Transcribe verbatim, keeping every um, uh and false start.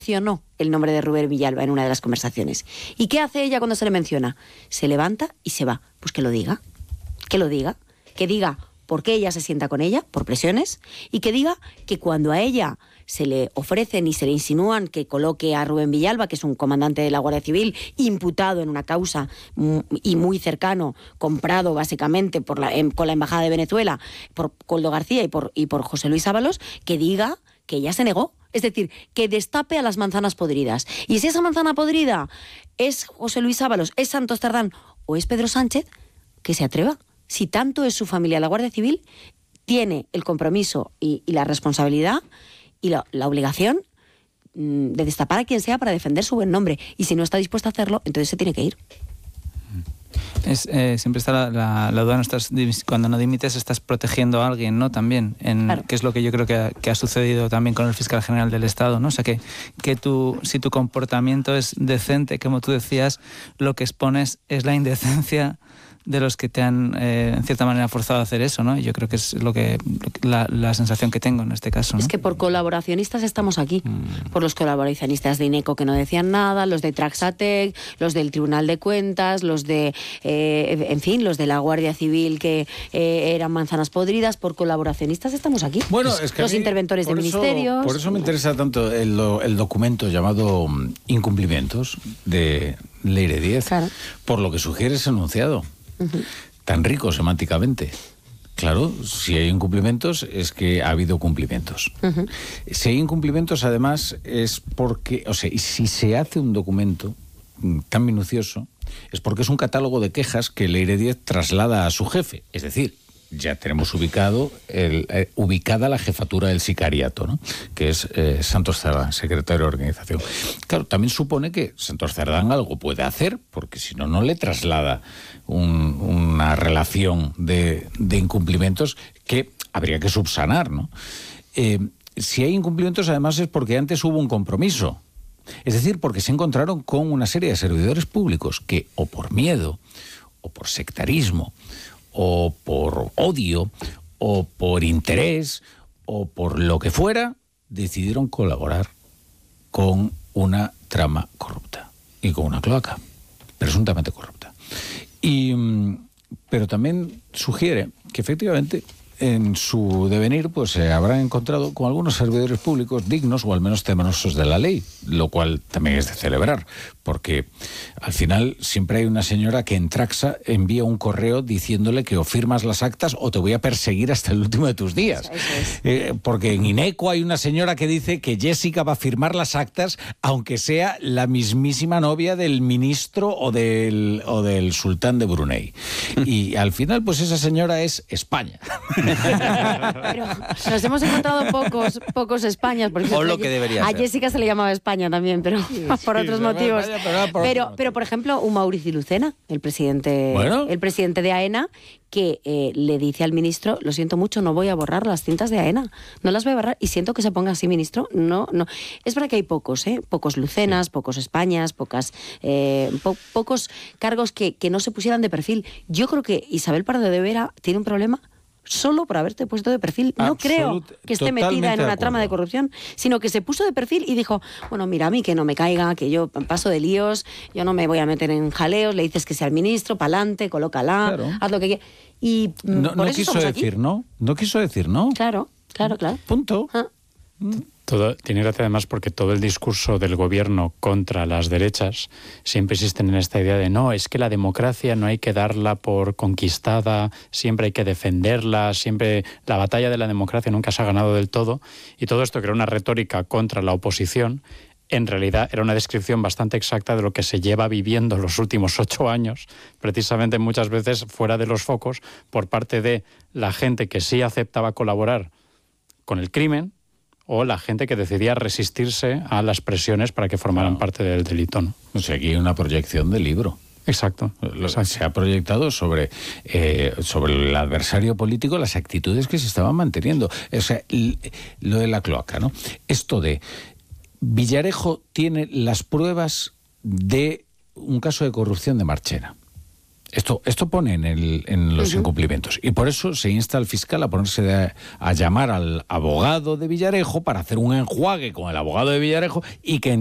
mencionó el nombre de Rubén Villalba en una de las conversaciones. ¿Y qué hace ella cuando se le menciona? Se levanta y se va. Pues que lo diga, que lo diga, que diga por qué ella se sienta con ella, por presiones, y que diga que cuando a ella se le ofrecen y se le insinúan que coloque a Rubén Villalba, que es un comandante de la Guardia Civil, imputado en una causa y muy cercano, comprado básicamente por la, en, con la Embajada de Venezuela, por Koldo García y por, y por José Luis Ábalos, que diga que ella se negó. Es decir, que destape a las manzanas podridas. Y si esa manzana podrida es José Luis Ábalos, es Santos Cerdán o es Pedro Sánchez, que se atreva. Si tanto es su familia la Guardia Civil, tiene el compromiso y, y la responsabilidad y la, la obligación mmm, de destapar a quien sea para defender su buen nombre. Y si no está dispuesta a hacerlo, entonces se tiene que ir. Es, eh, siempre está la, la, la duda, no estás, cuando no dimites estás protegiendo a alguien, ¿no? También, en, claro. Que es lo que yo creo que ha, que ha sucedido también con el fiscal general del Estado, ¿no? O sea, que, que tu, si tu comportamiento es decente, como tú decías, lo que expones es la indecencia de los que te han, eh, en cierta manera, forzado a hacer eso, ¿no? Y yo creo que es lo que la, la sensación que tengo en este caso, ¿no? Es que por colaboracionistas estamos aquí. Mm. Por los colaboracionistas de INECO que no decían nada, los de Traxatec, los del Tribunal de Cuentas, los de, eh, en fin, los de la Guardia Civil que eh, eran manzanas podridas. Por colaboracionistas estamos aquí. Bueno, es que los interventores de eso, ministerios. Por eso me interesa tanto el, el documento llamado Incumplimientos de Leire Díez, claro. Por lo que sugiere ese enunciado. Uh-huh. Tan rico semánticamente. Claro, si hay incumplimientos es que ha habido cumplimientos. Uh-huh. Si hay incumplimientos, además, es porque, o sea, y si se hace un documento tan minucioso, es porque es un catálogo de quejas que Leire Díez traslada a su jefe. Es decir, ya tenemos ubicado el, eh, ubicada la jefatura del sicariato, ¿no? Que es eh, Santos Cerdán, secretario de organización. Claro, también supone que Santos Cerdán algo puede hacer, porque si no, no le traslada un, una relación de, de incumplimientos que habría que subsanar, ¿no? Eh, si hay incumplimientos, además, es porque antes hubo un compromiso. Es decir, porque se encontraron con una serie de servidores públicos que, o por miedo, o por sectarismo, o por odio, o por interés, o por lo que fuera, decidieron colaborar con una trama corrupta y con una cloaca presuntamente corrupta. Y, pero también sugiere que efectivamente en su devenir pues se habrán encontrado con algunos servidores públicos dignos o al menos temerosos de la ley, lo cual también es de celebrar, porque al final siempre hay una señora que en Traxa envía un correo diciéndole que o firmas las actas o te voy a perseguir hasta el último de tus días. Eso, eso es. eh, porque en INECO hay una señora que dice que Jessica va a firmar las actas aunque sea la mismísima novia del ministro o del, o del sultán de Brunei. Y al final pues esa señora es España. Pero nos hemos encontrado pocos pocos Españas, porque o lo que debería a ser. Jessica se le llamaba España también, pero sí, por sí, otros motivos. Vaya, pero, por pero, otro pero por ejemplo, un Mauricio Lucena, el presidente, bueno. el presidente de AENA, que eh, le dice al ministro: lo siento mucho, no voy a borrar las cintas de AENA, no las voy a borrar y siento que se ponga así, ministro. No, no. Es verdad que hay pocos, ¿eh? Pocos Lucenas, sí. pocos Españas, pocas, eh, po- pocos cargos que, que no se pusieran de perfil. Yo creo que Isabel Pardo de Vera tiene un problema solo por haberte puesto de perfil. No Absolut, creo que esté metida en una trama de corrupción, sino que se puso de perfil y dijo: bueno, mira, a mí que no me caiga, que yo paso de líos, yo no me voy a meter en jaleos, le dices que sea el ministro, pa'lante, colócala, claro. haz lo que quieras. Y no, por no eso quiso decir, aquí. ¿no? No quiso decir, ¿no? Claro, claro, claro. Punto. Ah. Todo, tiene gracia además porque todo el discurso del gobierno contra las derechas siempre insisten en esta idea de no, es que la democracia no hay que darla por conquistada, siempre hay que defenderla, siempre la batalla de la democracia nunca se ha ganado del todo, y todo esto que era una retórica contra la oposición, en realidad era una descripción bastante exacta de lo que se lleva viviendo los últimos ocho años, precisamente muchas veces fuera de los focos, por parte de la gente que sí aceptaba colaborar con el crimen, o la gente que decidía resistirse a las presiones para que formaran no. parte del delito, ¿no? O sea, aquí hay una proyección del libro. Exacto. Lo, se ha proyectado sobre, eh, sobre el adversario político, las actitudes que se estaban manteniendo. O sea, lo de la cloaca, ¿no? Esto de Villarejo tiene las pruebas de un caso de corrupción de Marchena. Esto, esto pone en, el, en los uh-huh. incumplimientos. Y por eso se insta al fiscal a ponerse de, a llamar al abogado de Villarejo para hacer un enjuague con el abogado de Villarejo y que